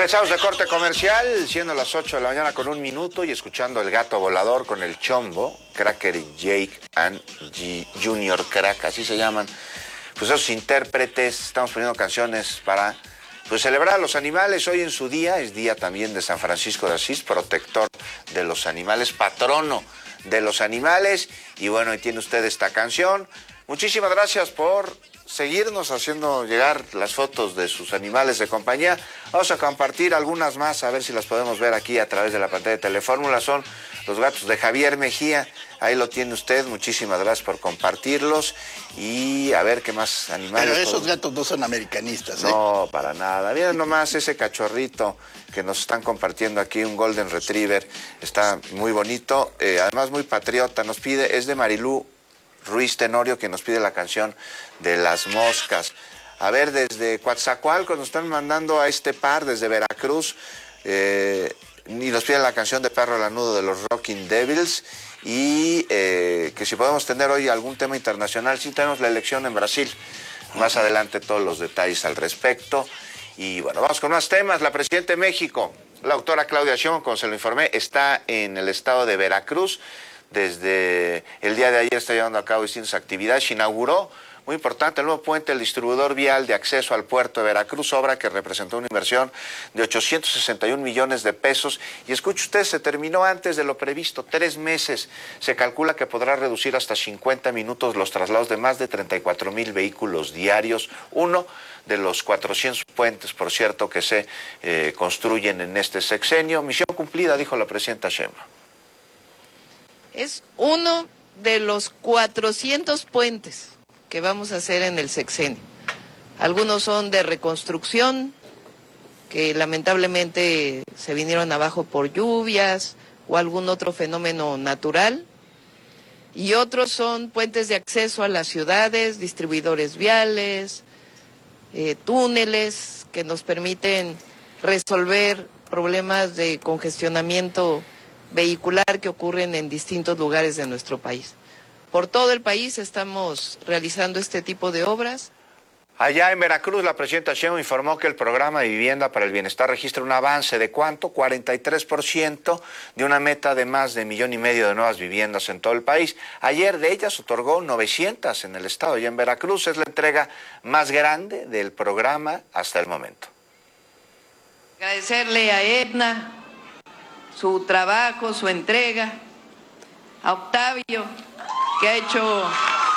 Regresamos de corte comercial, siendo las 8 de la mañana con 1 minuto y escuchando El Gato Volador con el Chombo, Cracker y Jake and Junior Crack, así se llaman. Pues esos intérpretes, estamos poniendo canciones para pues celebrar a los animales. Hoy en su día, es día también de San Francisco de Asís, protector de los animales, patrono de los animales. Y bueno, ahí tiene usted esta canción. Muchísimas gracias por seguirnos haciendo llegar las fotos de sus animales de compañía. Vamos a compartir algunas más, a ver si las podemos ver aquí a través de la pantalla de Telefórmula. Son los gatos de Javier Mejía. Ahí lo tiene usted. Muchísimas gracias por compartirlos. Y a ver qué más animales. Pero esos gatos no son americanistas, ¿eh? No, para nada. Miren nomás ese cachorrito que nos están compartiendo aquí, un Golden Retriever. Está muy bonito, además muy patriota. Nos pide, es de Marilú Ruiz Tenorio, que nos pide la canción de Las Moscas. A ver, desde Coatzacoalcos nos están mandando a este par, desde Veracruz, y nos piden la canción de Perro Lanudo de los Rocking Devils, y que si podemos tener hoy algún tema internacional. Sí, tenemos la elección en Brasil, más adelante todos los detalles al respecto. Y bueno, vamos con más temas. La presidenta de México, la doctora Claudia Sheinbaum, como se lo informé, está en el estado de Veracruz. Desde el día de ayer está llevando a cabo distintas actividades. Inauguró, muy importante, el nuevo puente, el distribuidor vial de acceso al puerto de Veracruz, obra que representó una inversión de 861 millones de pesos. Y escuche usted, se terminó antes de lo previsto, 3 meses. Se calcula que podrá reducir hasta 50 minutos los traslados de más de 34,000 vehículos diarios. Uno de los 400 puentes, por cierto, que se construyen en este sexenio. Misión cumplida, dijo la presidenta Sheinbaum. Es uno de los 400 puentes que vamos a hacer en el sexenio. Algunos son de reconstrucción, que lamentablemente se vinieron abajo por lluvias o algún otro fenómeno natural. Y otros son puentes de acceso a las ciudades, distribuidores viales, túneles que nos permiten resolver problemas de congestionamiento vehicular que ocurren en distintos lugares de nuestro país. Por todo el país estamos realizando este tipo de obras. Allá en Veracruz, la presidenta Sheinbaum informó que el programa de vivienda para el bienestar registra un avance de ¿cuánto? 43% de una meta de más de 1,5 millones de nuevas viviendas en todo el país. Ayer de ellas otorgó 900 en el estado y en Veracruz es la entrega más grande del programa hasta el momento. Agradecerle a Edna su trabajo, su entrega, a Octavio, que ha hecho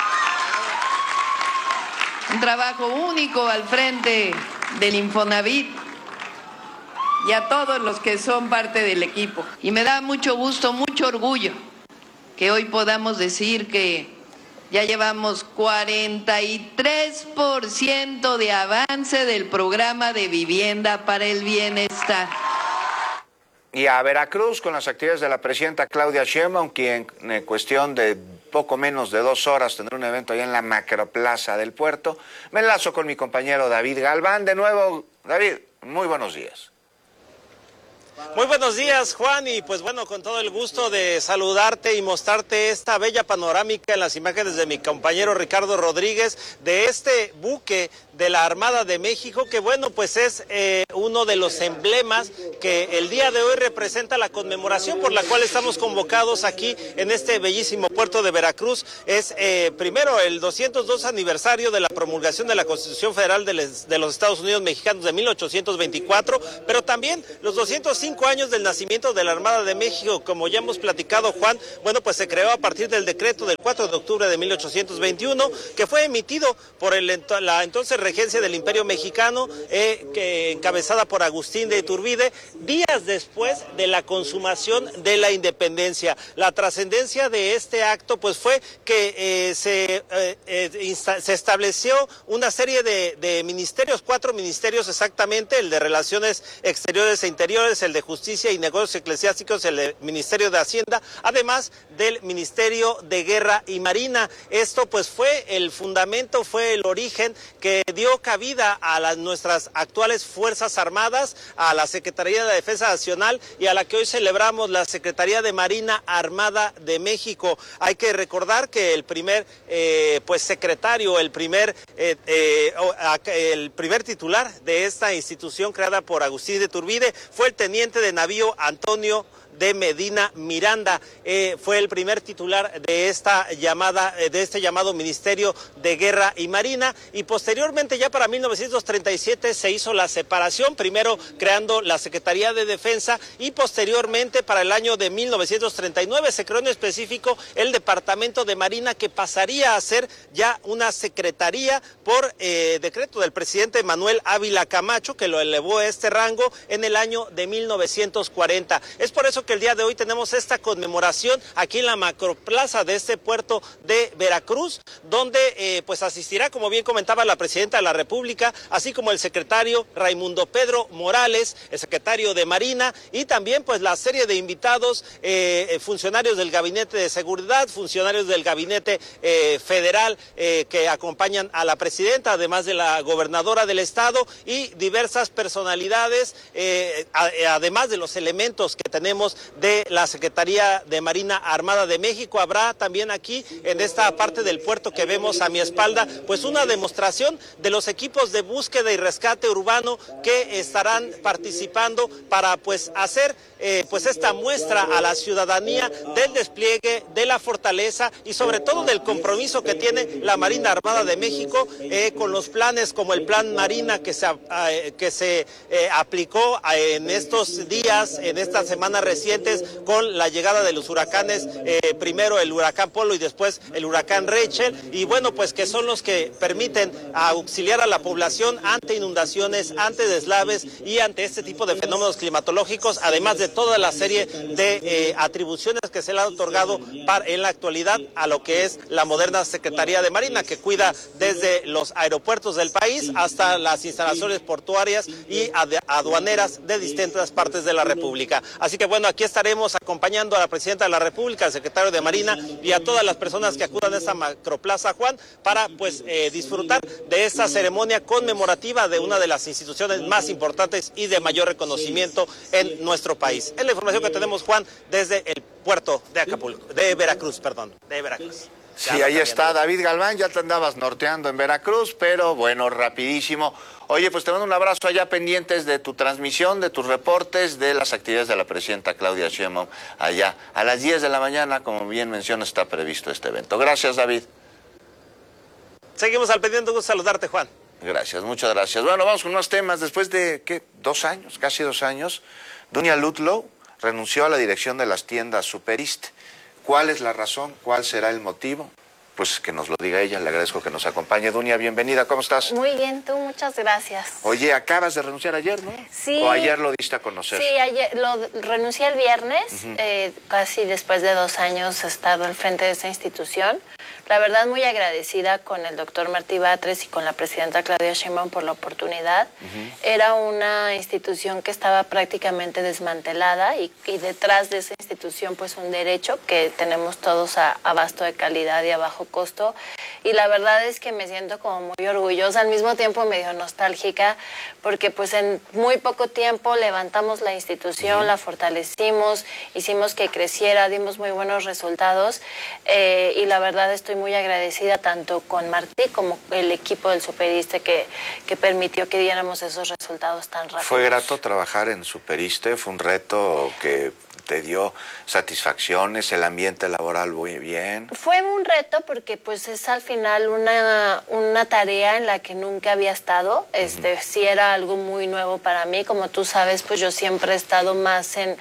un trabajo único al frente del Infonavit, y a todos los que son parte del equipo. Y me da mucho gusto, mucho orgullo que hoy podamos decir que ya llevamos 43% de avance del programa de vivienda para el bienestar. Y a Veracruz con las actividades de la presidenta Claudia Sheinbaum, quien en cuestión de poco menos de 2 horas tendrá un evento allá en la macroplaza del puerto. Me enlazo con mi compañero David Galván. De nuevo, David, muy buenos días. Muy buenos días, Juan, y pues bueno, con todo el gusto de saludarte y mostrarte esta bella panorámica en las imágenes de mi compañero Ricardo Rodríguez, de este buque de la Armada de México, que bueno, pues es uno de los emblemas que el día de hoy representa la conmemoración por la cual estamos convocados aquí en este bellísimo puerto de Veracruz. Es primero el 202 aniversario de la promulgación de la Constitución Federal de los Estados Unidos Mexicanos de 1824, pero también los 205 años del nacimiento de la Armada de México. Como ya hemos platicado, Juan, bueno, pues se creó a partir del decreto del 4 de octubre de 1821, que fue emitido por la entonces regencia del Imperio Mexicano, que encabezada por Agustín de Iturbide, días después de la consumación de la independencia. La trascendencia de este acto pues fue que se estableció una serie de ministerios, 4 ministerios exactamente: el de Relaciones Exteriores e Interiores, el de Justicia y Negocios Eclesiásticos, el de Ministerio de Hacienda, además del Ministerio de Guerra y Marina. Esto pues fue el fundamento, fue el origen que dio cabida a nuestras actuales Fuerzas Armadas, a la Secretaría de la Defensa Nacional y a la que hoy celebramos, la Secretaría de Marina Armada de México. Hay que recordar que el primer secretario, el primer titular de esta institución creada por Agustín de Iturbide fue el teniente de navío Antonio de Medina Miranda. Fue el primer titular de este llamado Ministerio de Guerra y Marina, y posteriormente, ya para 1937, se hizo la separación, primero creando la Secretaría de Defensa, y posteriormente, para el año de 1939, se creó en específico el Departamento de Marina, que pasaría a ser ya una secretaría por decreto del presidente Manuel Ávila Camacho, que lo elevó a este rango en el año de 1940. Es por eso que el día de hoy tenemos esta conmemoración aquí en la macroplaza de este puerto de Veracruz, donde pues asistirá, como bien comentaba, la presidenta de la República, así como el secretario Raimundo Pedro Morales, el secretario de Marina, y también pues la serie de invitados, funcionarios del Gabinete de Seguridad, funcionarios del Gabinete Federal que acompañan a la presidenta, además de la gobernadora del estado y diversas personalidades, además de los elementos que tenemos de la Secretaría de Marina Armada de México. Habrá también aquí, en esta parte del puerto que vemos a mi espalda, pues una demostración de los equipos de búsqueda y rescate urbano que estarán participando para pues hacer pues esta muestra a la ciudadanía del despliegue, de la fortaleza y sobre todo del compromiso que tiene la Marina Armada de México con los planes como el Plan Marina que se aplicó en estos días, en estas semanas recientes, con la llegada de los huracanes, primero el huracán Polo y después el huracán Rachel, y bueno, pues que son los que permiten auxiliar a la población ante inundaciones, ante deslaves y ante este tipo de fenómenos climatológicos, además de toda la serie de atribuciones que se le ha otorgado en la actualidad a lo que es la moderna Secretaría de Marina, que cuida desde los aeropuertos del país hasta las instalaciones portuarias y aduaneras de distintas partes de la República. Así que bueno, aquí estaremos acompañando a la presidenta de la República, al secretario de Marina y a todas las personas que acudan a esta macroplaza, Juan, para pues disfrutar de esta ceremonia conmemorativa de una de las instituciones más importantes y de mayor reconocimiento en nuestro país. Es la información que tenemos, Juan, desde el puerto de Acapulco, de Veracruz. Sí, ahí está David Galván, ya te andabas norteando en Veracruz, pero bueno, rapidísimo. Oye, pues te mando un abrazo allá, pendientes de tu transmisión, de tus reportes, de las actividades de la presidenta Claudia Sheinbaum allá. A las 10 de la mañana, como bien mencionas, está previsto este evento. Gracias, David. Seguimos al pendiente, un gusto saludarte, Juan. Gracias, muchas gracias. Bueno, vamos con unos temas. Después de, ¿qué? 2 años, casi 2 años, Dunia Ludlow renunció a la dirección de las tiendas Superiste. ¿Cuál es la razón? ¿Cuál será el motivo? Pues que nos lo diga ella. Le agradezco que nos acompañe. Dunia, bienvenida. ¿Cómo estás? Muy bien, tú, muchas gracias. Oye, acabas de renunciar ayer, ¿no? Sí. ¿O ayer lo diste a conocer? Sí, ayer renuncié el viernes, casi después de 2 años estar al frente de esta institución. La verdad, muy agradecida con el doctor Martí Batres y con la presidenta Claudia Sheinbaum por la oportunidad. Era una institución que estaba prácticamente desmantelada y detrás de esa institución pues un derecho que tenemos todos a abasto de calidad y a bajo costo. Y la verdad es que me siento como muy orgullosa, al mismo tiempo medio nostálgica, porque pues en muy poco tiempo levantamos la institución, la fortalecimos, hicimos que creciera, dimos muy buenos resultados y la verdad estoy muy agradecida tanto con Martí como el equipo del Superiste que permitió que diéramos esos resultados tan rápidos. ¿Fue grato trabajar en Superiste? ¿Fue un reto que te dio satisfacciones, el ambiente laboral muy bien? Fue un reto porque pues es al final una tarea en la que nunca había estado. Sí era algo muy nuevo para mí. Como tú sabes, pues yo siempre he estado más en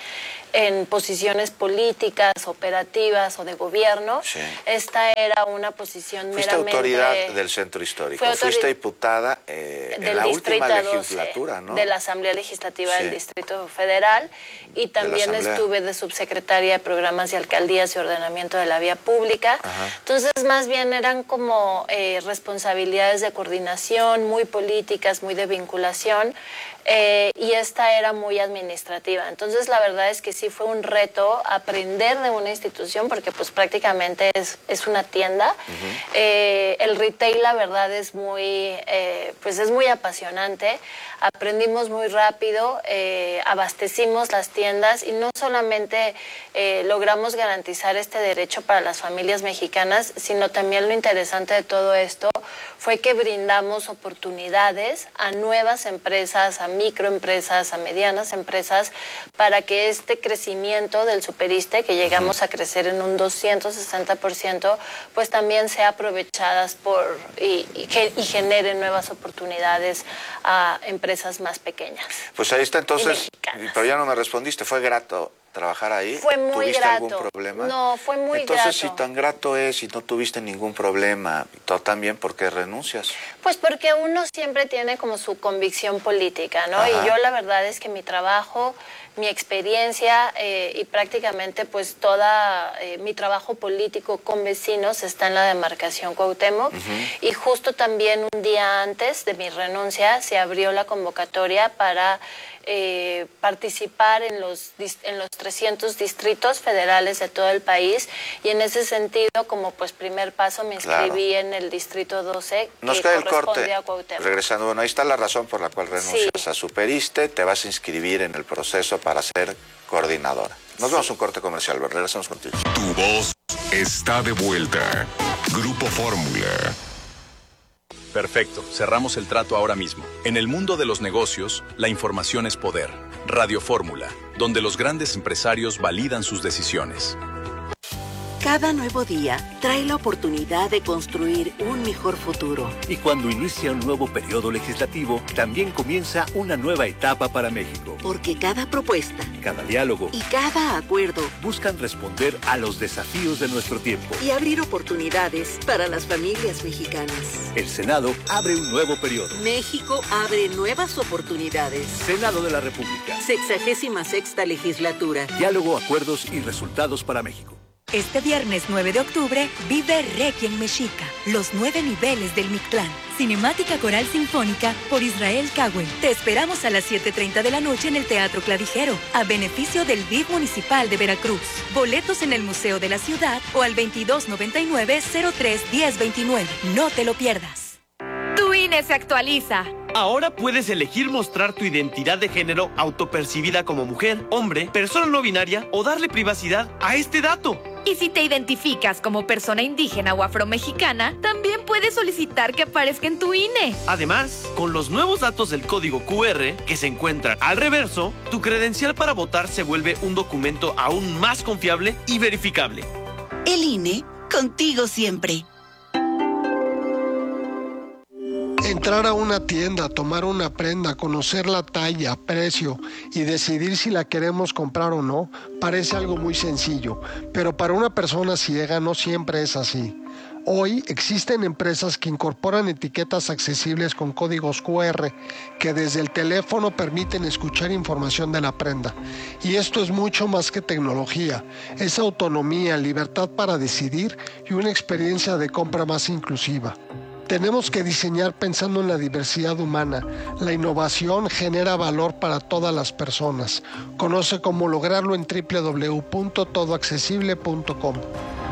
en posiciones políticas, operativas o de gobierno. Sí. Esta era una posición Fuiste meramente... autoridad del centro histórico, fuiste diputada en la última legislatura, ¿no? De la Asamblea Legislativa del Distrito Federal, y también estuve de subsecretaria de Programas y Alcaldías y Ordenamiento de la Vía Pública. Ajá. Entonces, más bien eran como responsabilidades de coordinación, muy políticas, muy de vinculación, y esta era muy administrativa. Entonces, la verdad es que sí fue un reto aprender de una institución, porque pues prácticamente es una tienda. Uh-huh. El retail, la verdad, es muy apasionante. Aprendimos muy rápido, abastecimos las tiendas, y no solamente logramos garantizar este derecho para las familias mexicanas, sino también lo interesante de todo esto fue que brindamos oportunidades a nuevas empresas, a microempresas, a medianas empresas, para que este crecimiento del Superiste, que llegamos a crecer en un 260%, pues también sea aprovechadas y genere nuevas oportunidades a empresas más pequeñas. Pues ahí está entonces, pero ya no me respondiste, ¿fue grato trabajar ahí? Fue muy ¿Tuviste grato. algún problema? No, fue muy entonces, grato. Si tan grato es y no tuviste ningún problema, todo también, ¿por qué renuncias? Pues porque uno siempre tiene como su convicción política, ¿no? Ajá. Y yo la verdad es que mi trabajo, mi experiencia y prácticamente pues mi trabajo político con vecinos está en la demarcación Cuauhtémoc. Uh-huh. Y justo también un día antes de mi renuncia se abrió la convocatoria para participar en los 300 distritos federales de todo el país, y en ese sentido, como pues primer paso, me inscribí en el distrito 12, Nos queda el corte. Regresando, bueno, ahí está la razón por la cual renuncias a Superiste, te vas a inscribir en el proceso para ser coordinadora. Nos vamos a un corte comercial, regresamos contigo. Tu voz está de vuelta. Grupo Fórmula. Perfecto, cerramos el trato ahora mismo. En el mundo de los negocios, la información es poder. Radio Fórmula, donde los grandes empresarios validan sus decisiones. Cada nuevo día trae la oportunidad de construir un mejor futuro. Y cuando inicia un nuevo periodo legislativo, también comienza una nueva etapa para México. Porque cada propuesta, cada diálogo y cada acuerdo buscan responder a los desafíos de nuestro tiempo y abrir oportunidades para las familias mexicanas. El Senado abre un nuevo periodo. México abre nuevas oportunidades. Senado de la República. 66ª legislatura. Diálogo, acuerdos y resultados para México. Este viernes 9 de octubre vive Requiem Mexica, los 9 niveles del Mictlán. Cinemática Coral Sinfónica por Israel Cagüe. Te esperamos a las 7:30 de la noche en el Teatro Clavijero, a beneficio del BID Municipal de Veracruz. Boletos en el Museo de la Ciudad o al 2299-031029. No te lo pierdas. Tu INE se actualiza. Ahora puedes elegir mostrar tu identidad de género autopercibida como mujer, hombre, persona no binaria o darle privacidad a este dato. Y si te identificas como persona indígena o afromexicana, también puedes solicitar que aparezca en tu INE. Además, con los nuevos datos del código QR que se encuentran al reverso, tu credencial para votar se vuelve un documento aún más confiable y verificable. El INE, contigo siempre. Entrar a una tienda, tomar una prenda, conocer la talla, precio y decidir si la queremos comprar o no, parece algo muy sencillo, pero para una persona ciega no siempre es así. Hoy existen empresas que incorporan etiquetas accesibles con códigos QR que desde el teléfono permiten escuchar información de la prenda. Y esto es mucho más que tecnología, es autonomía, libertad para decidir y una experiencia de compra más inclusiva. Tenemos que diseñar pensando en la diversidad humana. La innovación genera valor para todas las personas. Conoce cómo lograrlo en www.todoaccesible.com.